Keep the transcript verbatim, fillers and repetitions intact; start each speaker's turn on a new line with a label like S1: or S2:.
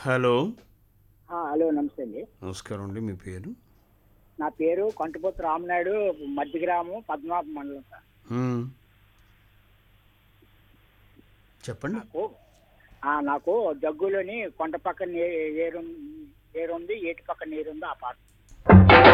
S1: Hello.
S2: ఆ! Hello. నమస్తే అండి.
S1: నమస్కారం అండి. మీ పేరు?
S2: నా పేరు కొంటపోతు రామనాయుడు. మధ్య గ్రామం పద్మనాభం మండలం సార్.
S1: హ్మ్. చెప్పండి.
S2: నాకు ఆ! నాకు దగ్గులోని కొండ పక్కన ఏ ఏరు ఏరుంది, ఏటి పక్కన నీరుంది ఆ పాట.